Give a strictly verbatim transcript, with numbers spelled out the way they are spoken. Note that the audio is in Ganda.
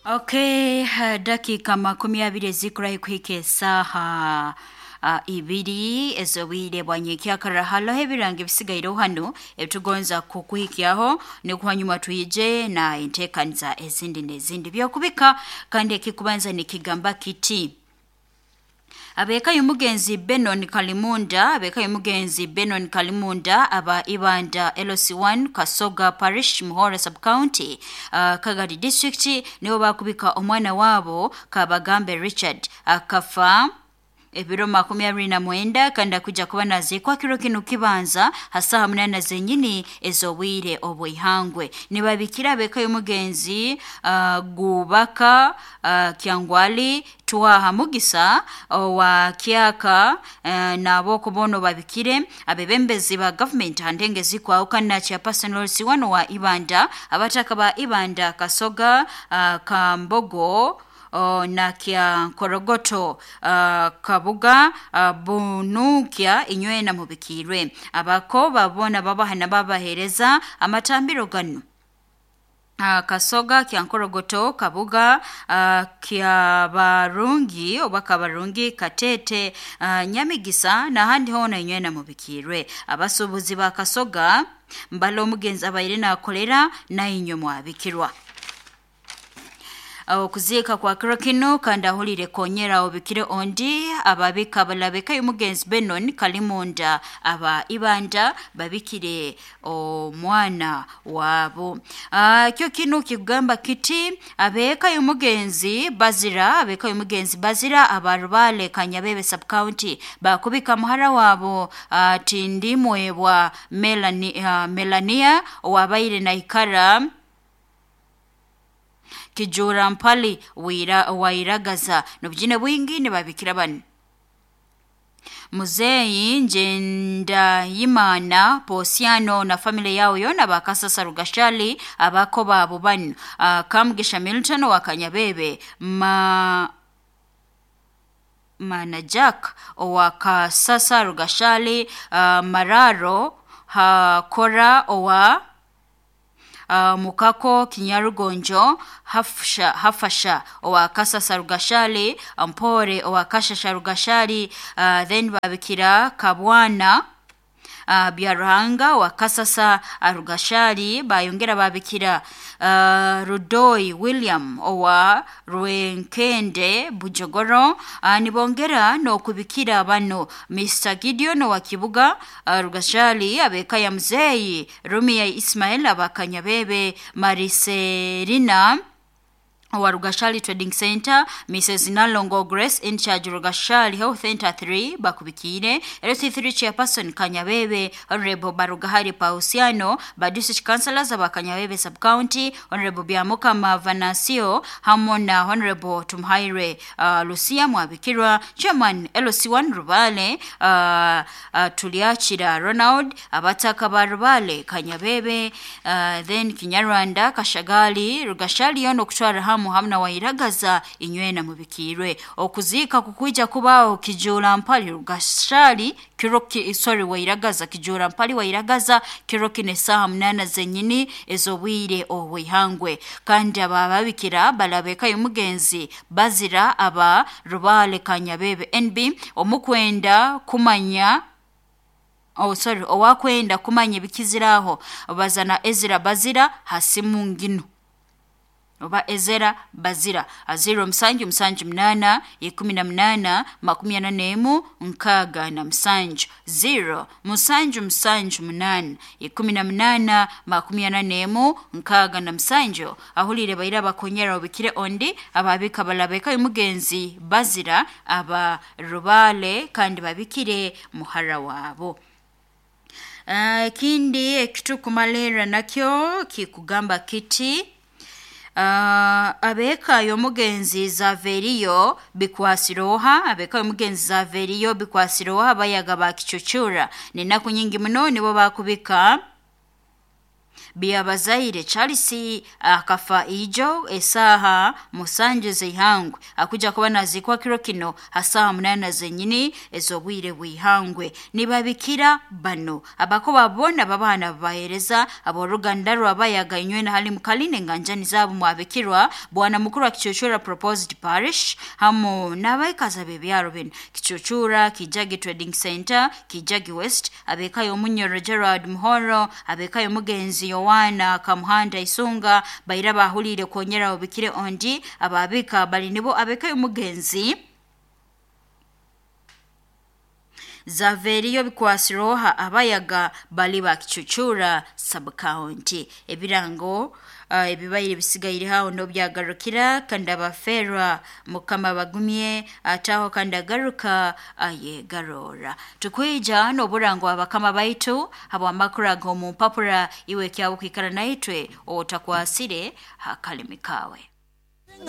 Okay, uh, dakika makumi abiri ezikurayo kwike saha uh, ibiri ezobwire bwanyekya karahalo hebirange bisigairo hano etugonza kukuhikyaho ne kuhanyuma tuyije na entekanza ezindi nezindi byokubika kandi ekikubanza nikigamba kiti Abeka yumugenzi Benon Kalimunda, abeka yumugenzi Benon Kalimunda, aba Ibanda L C one Kasoga Parish Muhora Sub-County, uh, Kagadi District, nibo bakubika omwana wabo Kabagambe Richard, akafa Ebiro makumi abiri na mwenda kanda kuja kuba nazikwa kiro kinu kibanza hasa hamuna na zenyini ezowire obwihangwe nibabikira beka y'umugenzi uh, gubaka uh, Kyangwali tuwa mugisa uh, wa Kiaka uh, na boko bono babikire abebembezi ba government handenge zikwa ukana cha personal siwano wa Ibanda abataka ba Ibanda Kasoga uh, Kambogo O na kia Korogoto uh, Kabuga uh, Bunukia inywe na mubikirwe abako babona babahana babahereza amatambiro gano Uh, Kasoga kia Nkorogoto Kabuga uh, kia Barungi obaka Barungi Katete uh, Nyamigisa na handi hona inywe na mubikirwe abasubuzi ba Kasoga mbalo omugenzi abayire na kolera na inyo mwabikirwa okuzika kwa Krokino kanda hulire konyera obikire ondi ababika balabeka y'umugenzi Benon Kalimunda aba Ibanda babikire omwana wabo uh, kyo kino kigamba kiti abeka y'umugenzi Bazira abeka y'umugenzi Bazira abarubale Kanyabebe Sub-County bakubika muhara wabo uh, tindimwebwa Melania, uh, Melania wabaire na ikara Kijura mpali wira wairagaza nobjine bwingi ne babikira bani Muzeyi njenda yimana Posiano na familia yao yona bakasasa Rugashali abako babo bani uh, Kamgisha Milton wa Kanyabebe ma Manajak wa sasa Rugashali uh, Mararo ha Kora owa Uh, Mukako Kinyarugonjo hafsha hafasha owa Kasasa Rugashali Ampore owa Kashasha Rugashali uh, then babikira Kabwana uh, Biaranga wa Kasasa Rugashali bayongera babikira uh, Rudoi William owa Ruenkende Bujogoro uh, nibongera no kubikira bano Mister Gideon wa Kibuga uh, Rugashali abeka ya Mzeyi Rumia Ismail abakanyabebe Mariserina wa Rugashali Trading Center Missus Nalongo Grace in charge Rugashali Health Center three bakubikire L C three chairperson Kanyabebe Honorable Barugahari Pausiano ba district councillors abakanyabebe sub county Honorable Biamuka Mavanasio hamona Honorable Tumhaire uh, Lucia Mwabikirwa chairman L C one Rubale uh, uh, Tuliachira Ronald abataka barubale Kanyabebe uh, then Kinyarwanda Kashagali Rugashali yono kutwara hamu hamna wairagaza inywena mubikirwe okuzika kukuija kubao Kijura mpali Rugashali kiroki sorry wairagaza Kijura mpali wairagaza kiroki ne saha munana zenyini ezobwire obwihangwe kandi ababikira balabeka y'umugenzi Bazira aba Rubale Kanyabebe N B omukwenda kumanya Oh sorry owakwenda kumanya bikiziraho bazana Ezra Bazira hasimungino Oba Ezera Bazira aziro msanju msanju mnana yekumi na mnana makumi na nemu nkaga na msanju zero msanju msanju mnana yekumi na mnana makumi na nemu nkaga na msanju ahulire bayira bakonyera obikire ondi ababika balabeka y'umugenzi Bazira aba Rubale kandi babikire muhara wabo uh, kindi ekitukumalera nakyo kikugamba kiti Uh, abeka y'omugenzi Zaveriyo bikwasiroha abeka y'omugenzi Zaveriyo bikwasiroha bayaga bakicucura nina kunyingi muno nibo bakubika Biabazaire Chelsea akafa ijo esaha musanje zihangwe akuja kuba nazikwa kiro kino hasaha munana zenyini ezobwire bwihangwe nibabikira bano abako babona babana bahereza aboruganda rwabayaga inywe na hali mukaline nganjani zabo mwabikirwa bwana mukuru wa Kichochura Proposed Parish hamo nabaikaza bebyaro ben Kichochura Kijagi Trading Center Kijagi West abekayo Munyoro Gerard Muhoro abekayo Mugenzi Yowana Kamuhanda Isunga bayira bahulire konyera obikire ondi ababika bali nibo abekayo Mugenzi Zaveriyo bikwasiroha abayaga bali ba Kichochura sub county ebirango uh, ebibayire bisigayire hawo ndo byagarukira kandi abafera mukama bagumye ataho kandi agaruka aye garora tukwija no burango abakama baitu abo amakurago mu papura iwe kyabo kwikara naitwe otakwasire hakalimikawe